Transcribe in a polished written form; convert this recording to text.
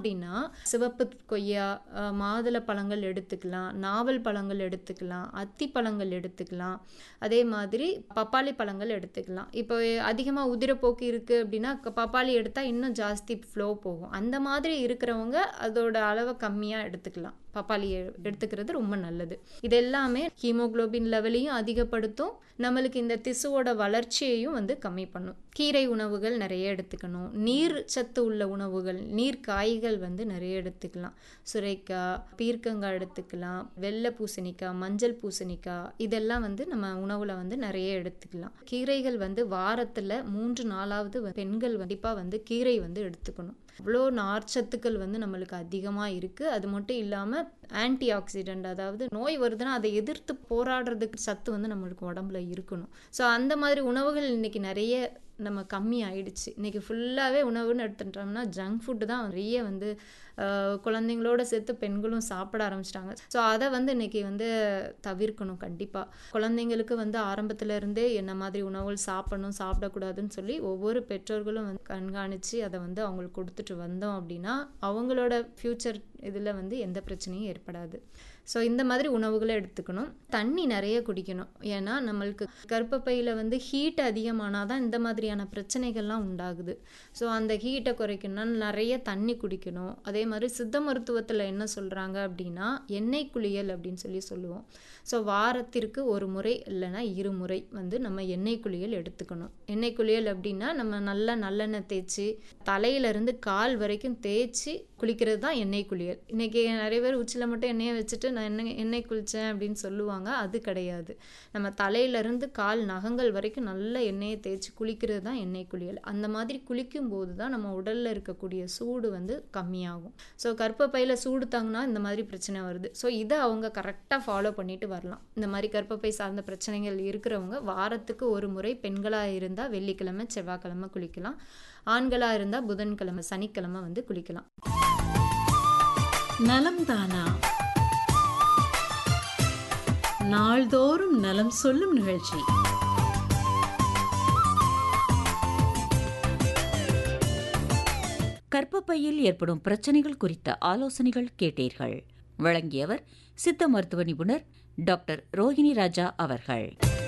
அப்படின்னா சிவப்பு கொய்யா, மாதுளை பழங்கள் எடுத்துக்கலாம், நாவல் பழங்கள் எடுத்துக்கலாம், அத்தி பழங்கள் எடுத்துக்கலாம், அதே மாதிரி பப்பாளி பழங்கள் எடுத்துக்கலாம். இப்போ அதிகமாக உதிரப்போக்கு இருக்குது அப்படின்னா பப்பாளி எடுத்தால் இன்னும் ஜாஸ்தி ஃப்ளோ போகும். அந்த மாதிரி இருக்கிறவங்க அதோட அளவை கம்மியாக எடுத்துக்கலாம். பப்பாளி எடுத்துக்கிறது ரொம்ப நல்லது. இது எல்லாமே ஹீமோகுளோபின் லெவலையும் அதிகப்படுத்தும், நம்மளுக்கு இந்த திசுவோட வளர்ச்சியையும் வந்து கம்மி பண்ணும். கீரை உணவுகள் நிறைய எடுத்துக்கணும். நீர் சத்து உள்ள உணவுகள், நீர் காய்கள் வந்து நிறைய எடுத்துக்கலாம். சுரைக்காய், பீர்க்கங்காய் எடுத்துக்கலாம், வெள்ளை பூசணிக்காய், மஞ்சள் பூசணிக்காய், இதெல்லாம் வந்து நம்ம உணவில் வந்து நிறைய எடுத்துக்கலாம். கீரைகள் வந்து வாரத்தில் 3 நாளாவது பெண்கள் கண்டிப்பாக வந்து கீரை வந்து எடுத்துக்கணும். அவ்வளோ நார்ச்சத்துக்கள் வந்து நம்மளுக்கு அதிகமாக இருக்குது. அது மட்டும் இல்லாமல் ஆன்டி ஆக்சிடென்ட், அதாவது நோய் வருதுன்னா அதை எதிர்த்து போராடுறதுக்கு சத்து வந்து நம்மளுக்கு உடம்புல இருக்கணும். ஸோ அந்த மாதிரி உணவுகள் இன்றைக்கி நிறைய நம்ம கம்மி ஆயிடுச்சு. இன்றைக்கி ஃபுல்லாகவே உணவுன்னு எடுத்துட்டோம்னா ஜங்க் ஃபுட்டு தான் நிறைய வந்து குழந்தைங்களோட சேர்த்து பெண்களும் சாப்பிட ஆரம்பிச்சிட்டாங்க. ஸோ அதை வந்து இன்றைக்கி வந்து தவிர்க்கணும். கண்டிப்பாக குழந்தைங்களுக்கு வந்து ஆரம்பத்தில் இருந்தே என்ன மாதிரி உணவுகள் சாப்பிடணும், சாப்பிடக்கூடாதுன்னு சொல்லி ஒவ்வொரு பெற்றோர்களும் வந்து கண்காணித்து அதை வந்து அவங்களுக்கு கொடுத்துட்டு வந்தோம் அப்படின்னா அவங்களோட ஃப்யூச்சர் இதில் வந்து எந்த பிரச்சனையும் ஏற்படாது. ஸோ இந்த மாதிரி உணவுகளை எடுத்துக்கணும். தண்ணி நிறைய குடிக்கணும். ஏன்னா நம்மளுக்கு கர்ப்பப்பையில் வந்து ஹீட் அதிகமானால் தான் இந்த மாதிரியான பிரச்சனைகள்லாம் உண்டாகுது. ஸோ அந்த ஹீட்டை குறைக்கணும்னா நிறைய தண்ணி குடிக்கணும். அதே மாதிரி சித்த மருத்துவத்தில் என்ன சொல்கிறாங்க அப்படின்னா எண்ணெய் குளியல் அப்படின்னு சொல்லுவோம். ஸோ வாரத்திற்கு 1 முறை இல்லைன்னா 2 முறை வந்து நம்ம எண்ணெய் குளியல் எடுத்துக்கணும். எண்ணெய் குளியல் அப்படின்னா நம்ம நல்லா நல்லெண்ணெய் தேய்ச்சி தலையிலேருந்து கால் வரைக்கும் தேய்ச்சி குளிக்கிறது தான் எண்ணெய் குளியல். இன்றைக்கி நிறைய பேர் உச்சியில் மட்டும் எண்ணெயை வச்சுட்டு நான் எண்ணெய் குளித்தேன் அப்படின்னு சொல்லுவாங்க. அது கிடையாது. நம்ம தலையிலேருந்து கால் நகங்கள் வரைக்கும் நல்ல எண்ணெயை தேய்ச்சி குளிக்கிறது தான் எண்ணெய் குளியல். அந்த மாதிரி குளிக்கும்போது தான் நம்ம உடலில் இருக்கக்கூடிய சூடு வந்து கம்மியாகும். ஸோ கர்ப்பப்பையில் சூடு தாங்கினா இந்த மாதிரி பிரச்சனை வருது. ஸோ இதை அவங்க கரெக்டாக ஃபாலோ பண்ணிட்டு வரலாம். இந்த மாதிரி கர்ப்பப்பை சார்ந்த பிரச்சனைகள் இருக்கிறவங்க வாரத்துக்கு 1 முறை பெண்களாக இருந்தால் வெள்ளிக்கிழமை, செவ்வாய்க்கிழமை குளிக்கலாம். ஆண்களாக இருந்தால் புதன்கிழமை, சனிக்கிழமை வந்து குளிக்கலாம். நலம் தானா நாள்தோறும் நலம் சொல்லும் நிகழ்ச்சி. கர்ப்பப்பையில் ஏற்படும் பிரச்சனைகள் குறித்த ஆலோசனைகள் கேட்டீர்கள். வழங்கியவர் சித்த மருத்துவ நிபுணர் டாக்டர் ரோஹிணி ராஜா அவர்கள்.